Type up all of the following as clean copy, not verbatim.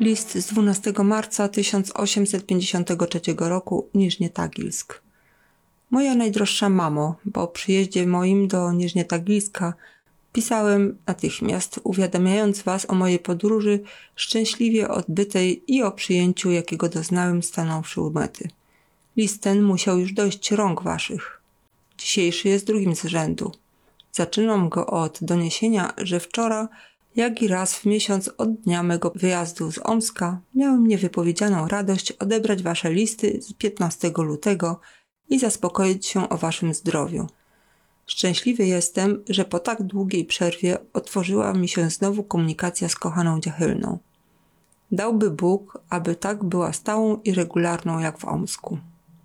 List z 12 marca 1853 roku, Niżnie Tagilsk. Moja najdroższa mamo, po przyjeździe moim do Niżnie Tagilska pisałem natychmiast, uwiadamiając was o mojej podróży szczęśliwie odbytej i o przyjęciu, jakiego doznałem stanąwszy u mety. List ten musiał już dojść rąk waszych. Dzisiejszy jest drugim z rzędu. Zaczynam go od doniesienia, że wczoraj, jak i raz w miesiąc od dnia mego wyjazdu z Omska, miałem niewypowiedzianą radość odebrać wasze listy z 15 lutego i zaspokoić się o waszym zdrowiu. Szczęśliwy jestem, że po tak długiej przerwie otworzyła mi się znowu komunikacja z kochaną Dziechylną. Dałby Bóg, aby tak była stałą i regularną jak w Omsku.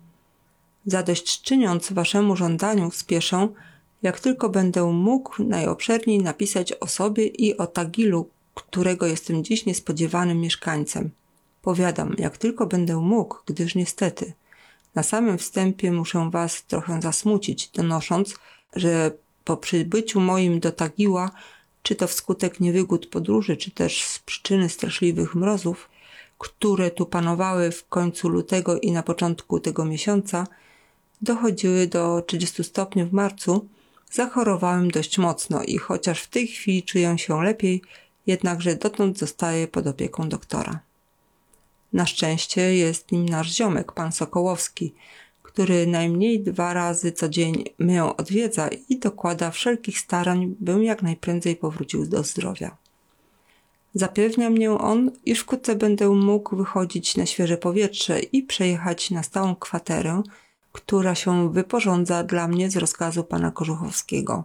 Zadośćczyniąc waszemu żądaniu, spieszę, jak tylko będę mógł, najobszerniej napisać o sobie i o Tagilu, którego jestem dziś niespodziewanym mieszkańcem. Powiadam, jak tylko będę mógł, gdyż niestety na samym wstępie muszę was trochę zasmucić, donosząc, że po przybyciu moim do Tagiła, czy to wskutek niewygód podróży, czy też z przyczyny straszliwych mrozów, które tu panowały w końcu lutego i na początku tego miesiąca, dochodziły do 30 stopni w marcu, zachorowałem dość mocno i chociaż w tej chwili czuję się lepiej, jednakże dotąd zostaję pod opieką doktora. Na szczęście jest nim nasz ziomek, pan Sokołowski, który najmniej 2 razy co dzień mnie odwiedza i dokłada wszelkich starań, bym jak najprędzej powrócił do zdrowia. Zapewnia mnie on, iż wkrótce będę mógł wychodzić na świeże powietrze i przejechać na stałą kwaterę, która się wyporządza dla mnie z rozkazu pana Korzuchowskiego.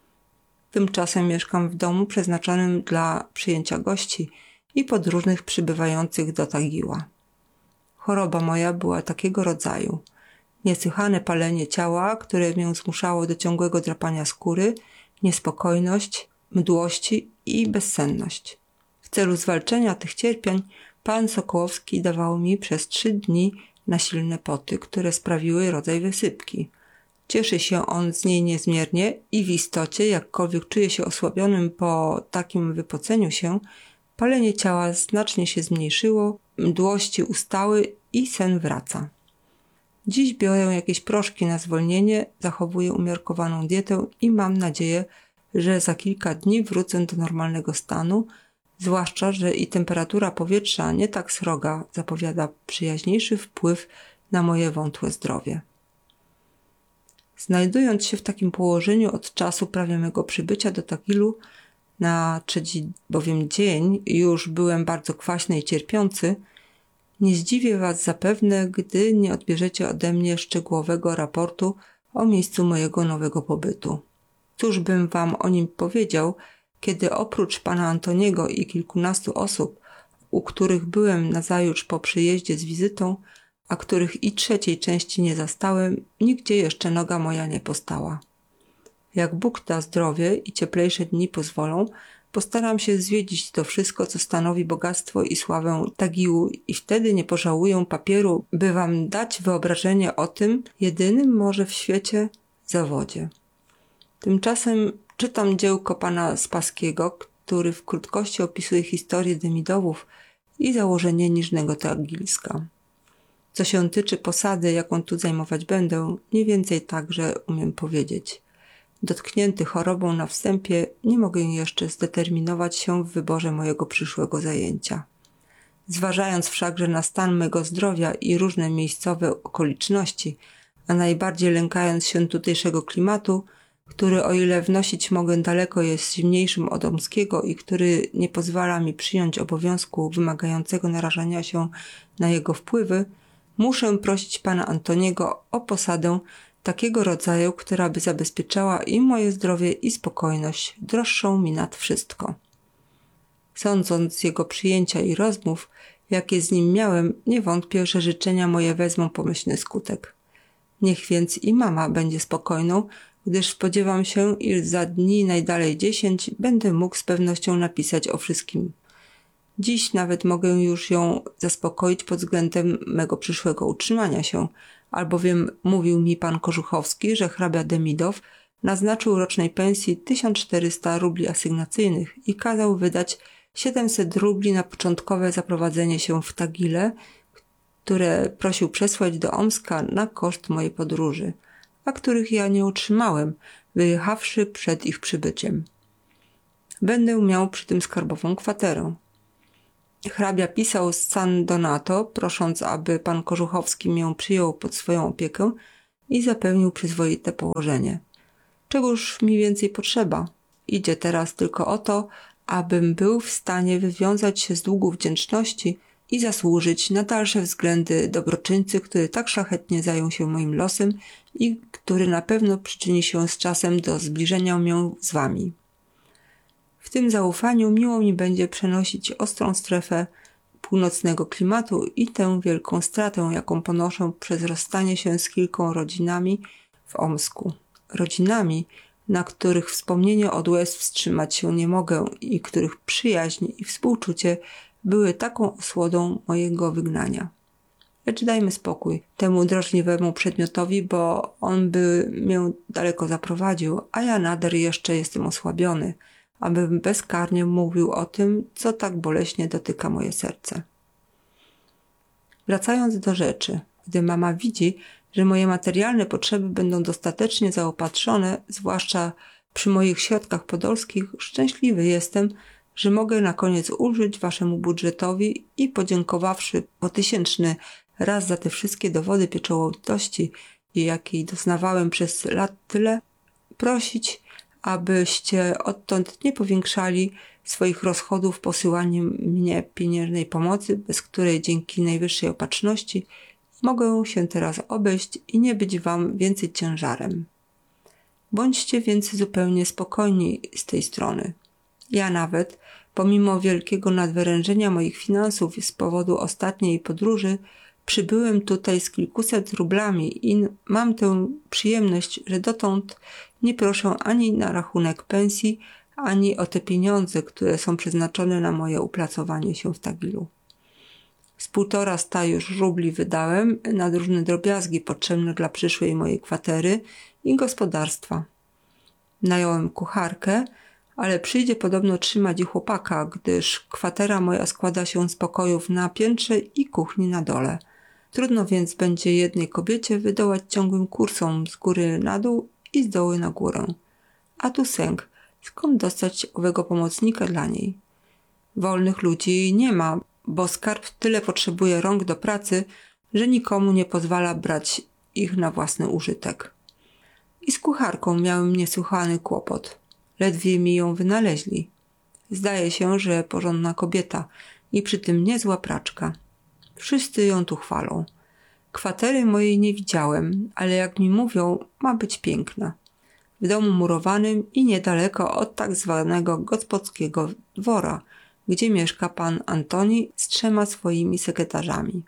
Tymczasem mieszkam w domu przeznaczonym dla przyjęcia gości i podróżnych przybywających do Tagiła. Choroba moja była takiego rodzaju: niesłychane palenie ciała, które mnie zmuszało do ciągłego drapania skóry, niespokojność, mdłości i bezsenność. W celu zwalczenia tych cierpień pan Sokołowski dawał mi przez 3 dni nasilne poty, które sprawiły rodzaj wysypki. Cieszy się on z niej niezmiernie i w istocie, jakkolwiek czuje się osłabionym po takim wypoceniu się, palenie ciała znacznie się zmniejszyło, mdłości ustały i sen wraca. Dziś biorę jakieś proszki na zwolnienie, zachowuję umiarkowaną dietę i mam nadzieję, że za kilka dni wrócę do normalnego stanu, zwłaszcza, że i temperatura powietrza nie tak sroga zapowiada przyjaźniejszy wpływ na moje wątłe zdrowie. Znajdując się w takim położeniu od czasu prawie mego przybycia do Tagilu, na 3. bowiem dzień już byłem bardzo kwaśny i cierpiący, nie zdziwię was zapewne, gdy nie odbierzecie ode mnie szczegółowego raportu o miejscu mojego nowego pobytu. Cóż bym wam o nim powiedział, kiedy oprócz pana Antoniego i kilkunastu osób, u których byłem nazajutrz po przyjeździe z wizytą, a których i 3. części nie zastałem, nigdzie jeszcze noga moja nie postała. Jak Bóg da zdrowie i cieplejsze dni pozwolą, postaram się zwiedzić to wszystko, co stanowi bogactwo i sławę Tagiłu, i wtedy nie pożałuję papieru, by wam dać wyobrażenie o tym jedynym może w świecie zawodzie. Tymczasem czytam dziełko pana Spaskiego, który w krótkości opisuje historię Demidowów i założenie Niżnego Tagilska. Co się tyczy posady, jaką tu zajmować będę, mniej więcej także umiem powiedzieć. Dotknięty chorobą na wstępie, nie mogę jeszcze zdeterminować się w wyborze mojego przyszłego zajęcia. Zważając wszakże na stan mego zdrowia i różne miejscowe okoliczności, a najbardziej lękając się tutejszego klimatu, który o ile wnosić mogę daleko jest zimniejszym od omskiego i który nie pozwala mi przyjąć obowiązku wymagającego narażania się na jego wpływy, muszę prosić pana Antoniego o posadę takiego rodzaju, która by zabezpieczała i moje zdrowie i spokojność, droższą mi nad wszystko. Sądząc z jego przyjęcia i rozmów, jakie z nim miałem, nie wątpię, że życzenia moje wezmą pomyślny skutek. Niech więc i mama będzie spokojną, gdyż spodziewam się, iż za dni najdalej 10 będę mógł z pewnością napisać o wszystkim. Dziś nawet mogę już ją zaspokoić pod względem mego przyszłego utrzymania się, albowiem mówił mi pan Korzuchowski, że hrabia Demidow naznaczył rocznej pensji 1400 rubli asygnacyjnych i kazał wydać 700 rubli na początkowe zaprowadzenie się w Tagile, które prosił przesłać do Omska na koszt mojej podróży, a których ja nie otrzymałem, wyjechawszy przed ich przybyciem. Będę miał przy tym skarbową kwaterę. Hrabia pisał z San Donato, prosząc, aby pan Korzuchowski mię przyjął pod swoją opiekę i zapewnił przyzwoite położenie. Czegoż mi więcej potrzeba? Idzie teraz tylko o to, abym był w stanie wywiązać się z długu wdzięczności i zasłużyć na dalsze względy dobroczyńcy, który tak szlachetnie zajął się moim losem i który na pewno przyczyni się z czasem do zbliżenia mnie z wami. W tym zaufaniu miło mi będzie przenosić ostrą strefę północnego klimatu i tę wielką stratę, jaką ponoszę przez rozstanie się z kilką rodzinami w Omsku. Rodzinami, na których wspomnienie od łez wstrzymać się nie mogę i których przyjaźń i współczucie były taką osłodą mojego wygnania. Lecz dajmy spokój temu drażliwemu przedmiotowi, bo on by mnie daleko zaprowadził, a ja nader jeszcze jestem osłabiony, abym bezkarnie mówił o tym, co tak boleśnie dotyka moje serce. Wracając do rzeczy, gdy mama widzi, że moje materialne potrzeby będą dostatecznie zaopatrzone, zwłaszcza przy moich środkach podolskich, szczęśliwy jestem, że mogę na koniec ulżyć waszemu budżetowi i podziękowawszy po 1000 raz za te wszystkie dowody pieczołowitości, jakiej doznawałem przez lat tyle, prosić, abyście odtąd nie powiększali swoich rozchodów posyłaniem mnie pieniężnej pomocy, bez której dzięki najwyższej opatrzności mogę się teraz obejść i nie być wam więcej ciężarem. Bądźcie więc zupełnie spokojni z tej strony. Ja nawet, pomimo wielkiego nadwyrężenia moich finansów z powodu ostatniej podróży, przybyłem tutaj z kilkuset rublami i mam tę przyjemność, że dotąd nie proszę ani na rachunek pensji, ani o te pieniądze, które są przeznaczone na moje uplacowanie się w Tagilu. Z 150 już rubli wydałem na różne drobiazgi potrzebne dla przyszłej mojej kwatery i gospodarstwa. Nająłem kucharkę, ale przyjdzie podobno trzymać i chłopaka, gdyż kwatera moja składa się z pokojów na piętrze i kuchni na dole. Trudno więc będzie jednej kobiecie wydołać ciągłym kursom z góry na dół i z dołu na górę. A tu sęk, skąd dostać owego pomocnika dla niej? Wolnych ludzi nie ma, bo skarb tyle potrzebuje rąk do pracy, że nikomu nie pozwala brać ich na własny użytek. I z kucharką miałem niesłychany kłopot. Ledwie mi ją wynaleźli. Zdaje się, że porządna kobieta i przy tym niezła praczka. Wszyscy ją tu chwalą. Kwatery mojej nie widziałem, ale jak mi mówią, ma być piękna. W domu murowanym i niedaleko od tak zwanego gospodskiego dwora, gdzie mieszka pan Antoni z 3 swoimi sekretarzami.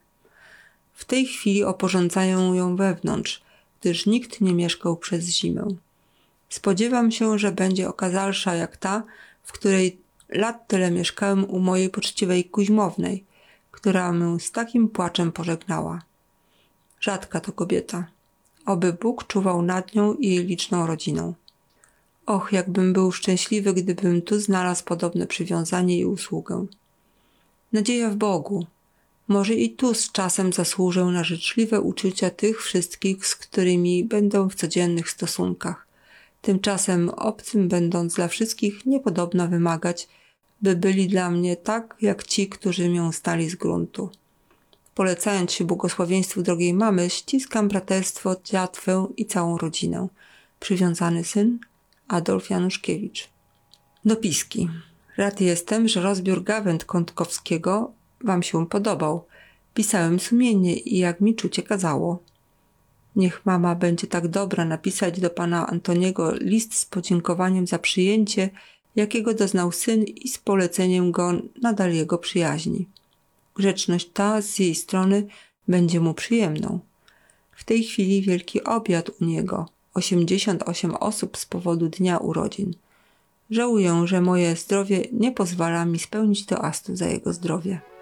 W tej chwili oporządzają ją wewnątrz, gdyż nikt nie mieszkał przez zimę. Spodziewam się, że będzie okazalsza jak ta, w której lat tyle mieszkałem u mojej poczciwej Kuźmownej, która mnie z takim płaczem pożegnała. Rzadka to kobieta. Oby Bóg czuwał nad nią i jej liczną rodziną. Och, jakbym był szczęśliwy, gdybym tu znalazł podobne przywiązanie i usługę. Nadzieja w Bogu. Może i tu z czasem zasłużę na życzliwe uczucia tych wszystkich, z którymi będę w codziennych stosunkach. Tymczasem obcym będąc dla wszystkich niepodobna wymagać, by byli dla mnie tak, jak ci, którzy mię stali z gruntu. Polecając się błogosławieństwu drogiej mamy, ściskam braterstwo, dziatwę i całą rodzinę. Przywiązany syn Adolf Januszkiewicz. Dopiski. Rad jestem, że rozbiór gawęd Kątkowskiego wam się podobał. Pisałem sumiennie i jak mi czucie kazało. Niech mama będzie tak dobra napisać do pana Antoniego list z podziękowaniem za przyjęcie, jakiego doznał syn i z poleceniem go nadal jego przyjaźni. Grzeczność ta z jej strony będzie mu przyjemną. W tej chwili wielki obiad u niego. 88 osób z powodu dnia urodzin. Żałuję, że moje zdrowie nie pozwala mi spełnić toastu za jego zdrowie.